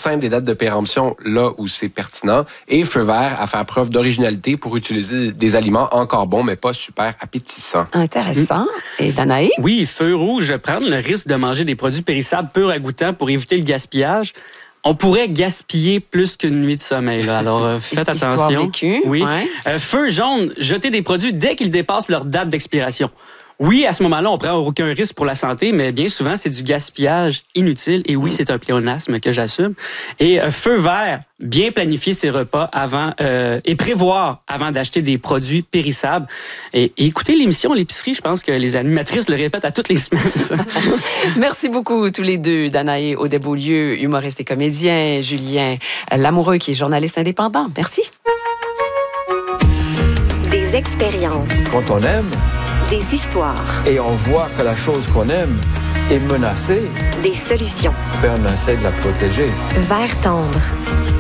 simple des dates de péremption là où c'est pertinent. Et feu vert à faire preuve d'originalité pour utiliser des aliments encore bons, mais pas super appétissants. Intéressant. Et Danae? Oui, feu rouge, prendre le risque de manger des produits périssables peu ragoûtants pour éviter le gaspillage. On pourrait gaspiller plus qu'une nuit de sommeil. Là. Alors, faites attention. Vécue. Oui. Ouais. Feu jaune, jeter des produits dès qu'ils dépassent leur date d'expiration. Oui, à ce moment-là, on prend aucun risque pour la santé, mais bien souvent, c'est du gaspillage inutile. Et oui, c'est un pléonasme que j'assume. Et feu vert, bien planifier ses repas avant et prévoir avant d'acheter des produits périssables. Et écoutez l'émission L'épicerie, je pense que les animatrices le répètent à toutes les semaines. Ça. Merci beaucoup tous les deux, Danae Audet-Beaulieu, humoriste et comédien, Julien Lamoureux, qui est journaliste indépendant. Merci. Des expériences. Quand on aime, des histoires, et on voit que la chose qu'on aime est menacée, des solutions. on essaie de la protéger. Vert tendre.